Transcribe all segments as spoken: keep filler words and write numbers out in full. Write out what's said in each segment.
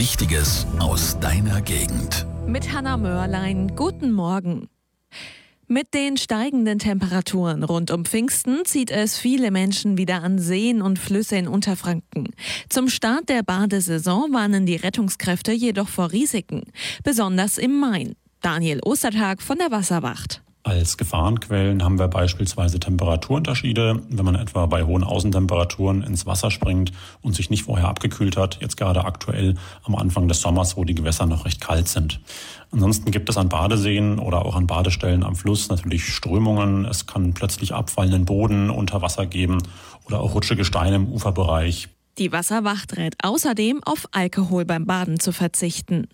Wichtiges aus deiner Gegend. Mit Hannah Mörlein, guten Morgen. Mit den steigenden Temperaturen rund um Pfingsten zieht es viele Menschen wieder an Seen und Flüsse in Unterfranken. Zum Start der Badesaison warnen die Rettungskräfte jedoch vor Risiken, besonders im Main. Daniel Ostertag von der Wasserwacht. Als Gefahrenquellen haben wir beispielsweise Temperaturunterschiede, wenn man etwa bei hohen Außentemperaturen ins Wasser springt und sich nicht vorher abgekühlt hat, jetzt gerade aktuell am Anfang des Sommers, wo die Gewässer noch recht kalt sind. Ansonsten gibt es an Badeseen oder auch an Badestellen am Fluss natürlich Strömungen. Es kann plötzlich abfallenden Boden unter Wasser geben oder auch rutschige Steine im Uferbereich. Die Wasserwacht rät außerdem, auf Alkohol beim Baden zu verzichten.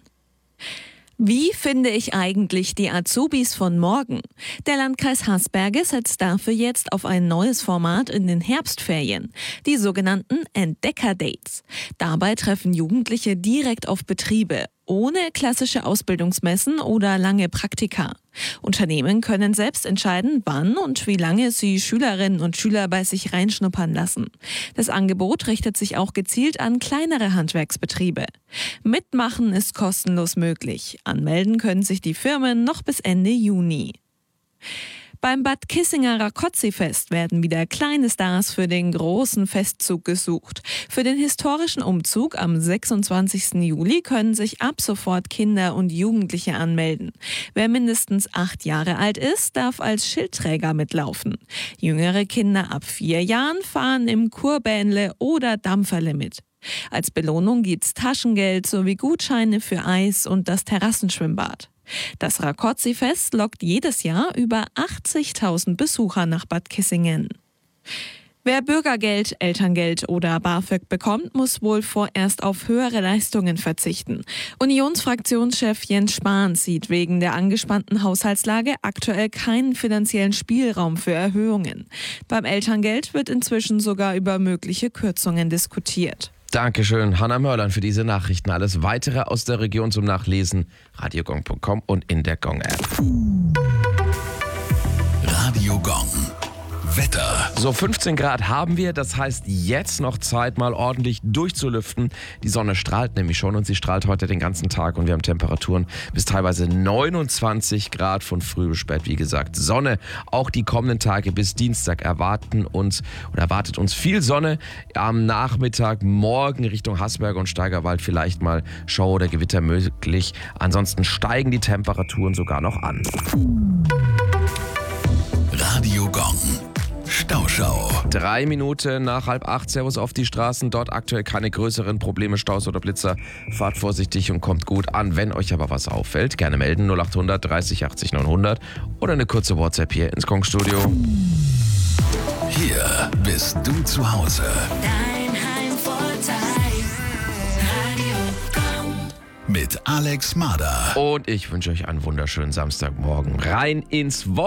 Wie finde ich eigentlich die Azubis von morgen? Der Landkreis Haßberge setzt dafür jetzt auf ein neues Format in den Herbstferien, die sogenannten Entdecker-Dates. Dabei treffen Jugendliche direkt auf Betriebe, ohne klassische Ausbildungsmessen oder lange Praktika. Unternehmen können selbst entscheiden, wann und wie lange sie Schülerinnen und Schüler bei sich reinschnuppern lassen. Das Angebot richtet sich auch gezielt an kleinere Handwerksbetriebe. Mitmachen ist kostenlos möglich. Anmelden können sich die Firmen noch bis Ende Juni. Beim Bad Kissinger Rákóczi-Fest werden wieder kleine Stars für den großen Festzug gesucht. Für den historischen Umzug am sechsundzwanzigsten Juli können sich ab sofort Kinder und Jugendliche anmelden. Wer mindestens acht Jahre alt ist, darf als Schildträger mitlaufen. Jüngere Kinder ab vier Jahren fahren im Kurbähnle oder Dampferle mit. Als Belohnung gibt's Taschengeld sowie Gutscheine für Eis und das Terrassenschwimmbad. Das Rákóczi-Fest lockt jedes Jahr über achtzigtausend Besucher nach Bad Kissingen. Wer Bürgergeld, Elterngeld oder BAföG bekommt, muss wohl vorerst auf höhere Leistungen verzichten. Unionsfraktionschef Jens Spahn sieht wegen der angespannten Haushaltslage aktuell keinen finanziellen Spielraum für Erhöhungen. Beim Elterngeld wird inzwischen sogar über mögliche Kürzungen diskutiert. Dankeschön, Hannah Mörlein, für diese Nachrichten. Alles Weitere aus der Region zum Nachlesen, radiogong punkt com und in der Gong-App. Radio Gong. Wetter. So, fünfzehn Grad haben wir, das heißt jetzt noch Zeit, mal ordentlich durchzulüften. Die Sonne strahlt nämlich schon und sie strahlt heute den ganzen Tag und wir haben Temperaturen bis teilweise neunundzwanzig Grad von früh bis spät. Wie gesagt, Sonne. Auch die kommenden Tage bis Dienstag erwarten uns oder erwartet uns viel Sonne. Am Nachmittag, morgen Richtung Haßberge und Steigerwald vielleicht mal Schauer oder Gewitter möglich. Ansonsten steigen die Temperaturen sogar noch an. Radio Gong. Stauschau. Drei Minuten nach halb acht, Servus auf die Straßen. Dort aktuell keine größeren Probleme, Staus oder Blitzer. Fahrt vorsichtig und kommt gut an. Wenn euch aber was auffällt, gerne melden null acht hundert dreißig achtzig neunhundert oder eine kurze WhatsApp hier ins Gong-Studio. Hier bist du zu Hause. Dein Heimvorteil. Radio Gong. Mit Alex Mader. Und ich wünsche euch einen wunderschönen Samstagmorgen. Rein ins Wochenende.